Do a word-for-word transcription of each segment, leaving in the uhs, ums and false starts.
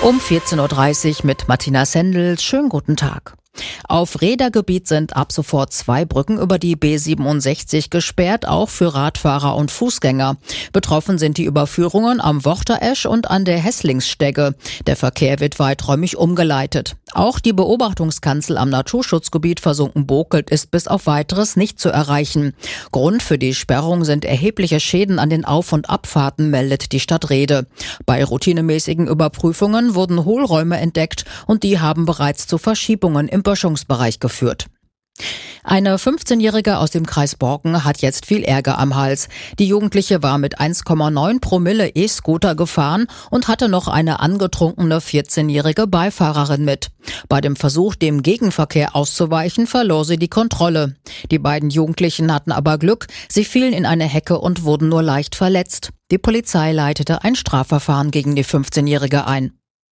Um vierzehn Uhr dreißig mit Martina Sendel. Schönen guten Tag. Auf Rädergebiet sind ab sofort zwei Brücken über die B siebenundsechzig gesperrt, auch für Radfahrer und Fußgänger. Betroffen sind die Überführungen am Worteresch und an der Hässlingsstegge. Der Verkehr wird weiträumig umgeleitet. Auch die Beobachtungskanzel am Naturschutzgebiet Versunken-Bokelt ist bis auf Weiteres nicht zu erreichen. Grund für die Sperrung sind erhebliche Schäden an den Auf- und Abfahrten, meldet die Stadt Rehde. Bei routinemäßigen Überprüfungen wurden Hohlräume entdeckt und die haben bereits zu Verschiebungen im Böschungsbereich geführt. Eine fünfzehnjährige aus dem Kreis Borken hat jetzt viel Ärger am Hals. Die Jugendliche war mit eins Komma neun Promille E-Scooter gefahren und hatte noch eine angetrunkene vierzehnjährige Beifahrerin mit. Bei dem Versuch, dem Gegenverkehr auszuweichen, verlor sie die Kontrolle. Die beiden Jugendlichen hatten aber Glück, sie fielen in eine Hecke und wurden nur leicht verletzt. Die Polizei leitete ein Strafverfahren gegen die fünfzehnjährige ein.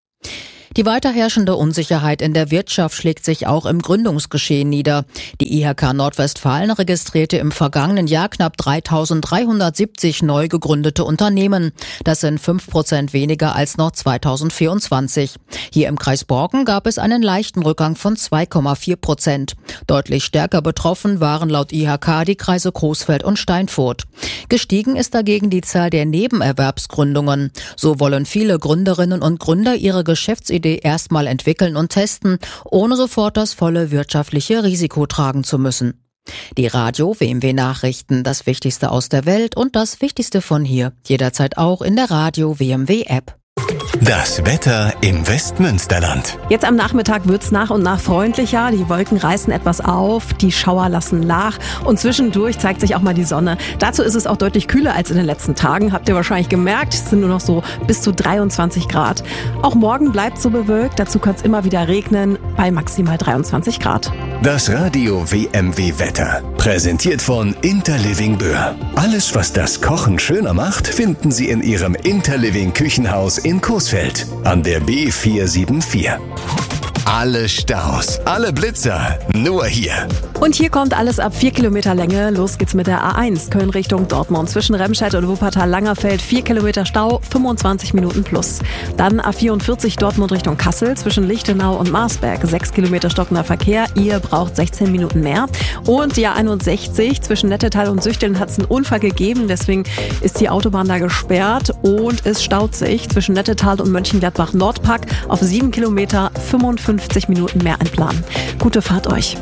Die weiter herrschende Unsicherheit in der Wirtschaft schlägt sich auch im Gründungsgeschehen nieder. Die I H K Nordwestfalen registrierte im vergangenen Jahr knapp dreitausenddreihundertsiebzig neu gegründete Unternehmen. Das sind fünf Prozent weniger als noch zweitausendvierundzwanzig. Hier im Kreis Borken gab es einen leichten Rückgang von zwei Komma vier Prozent. Deutlich stärker betroffen waren laut I H K die Kreise Coesfeld und Steinfurt. Gestiegen ist dagegen die Zahl der Nebenerwerbsgründungen. So wollen viele Gründerinnen und Gründer ihre Geschäftsidee erstmal entwickeln und testen, ohne sofort das volle wirtschaftliche Risiko tragen zu müssen. Die Radio W M W Nachrichten, das Wichtigste aus der Welt und das Wichtigste von hier, jederzeit auch in der Radio W M W App. Das Wetter im Westmünsterland. Jetzt am Nachmittag wird's nach und nach freundlicher. Die Wolken reißen etwas auf, die Schauer lassen nach und zwischendurch zeigt sich auch mal die Sonne. Dazu ist es auch deutlich kühler als in den letzten Tagen. Habt ihr wahrscheinlich gemerkt, es sind nur noch so bis zu dreiundzwanzig Grad. Auch morgen bleibt so bewölkt. Dazu kann es immer wieder regnen bei maximal dreiundzwanzig Grad. Das Radio W M W Wetter. Präsentiert von Interliving Böhr. Alles, was das Kochen schöner macht, finden Sie in Ihrem Interliving Küchenhaus in Coesfeld an der B vier sieben vier. Alle Staus, alle Blitzer, nur hier. Und hier kommt alles ab vier Kilometer Länge. Los geht's mit der A eins, Köln Richtung Dortmund. Zwischen Remscheid und Wuppertal-Langerfeld vier Kilometer Stau, fünfundzwanzig Minuten plus. Dann A vierundvierzig Dortmund Richtung Kassel. Zwischen Lichtenau und Marsberg sechs Kilometer stockender Verkehr. Ihr braucht sechzehn Minuten mehr. Und die A einundsechzig zwischen Nettetal und Süchteln hat es einen Unfall gegeben. Deswegen ist die Autobahn da gesperrt und es staut sich. Zwischen Nettetal und Mönchengladbach-Nordpark auf sieben Kilometer, fünfundfünfzig Minuten mehr einplanen. Gute Fahrt euch.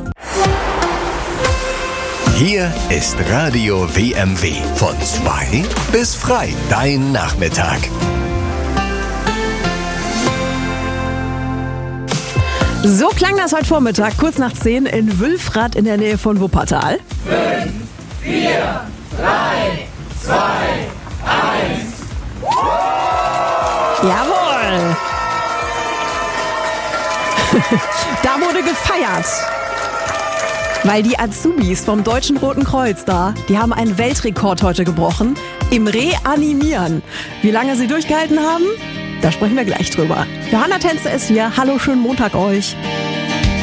Hier ist Radio W M W. Von zwei bis frei. Dein Nachmittag. So klang das heute Vormittag, kurz nach zehn in Wülfrath in der Nähe von Wuppertal. fünf, vier, drei, zwei, eins. Jawohl! Da wurde gefeiert. Weil die Azubis vom Deutschen Roten Kreuz da, die haben einen Weltrekord heute gebrochen im Reanimieren. Wie lange sie durchgehalten haben, da sprechen wir gleich drüber. Johanna Tänzer ist hier. Hallo, schönen Montag euch.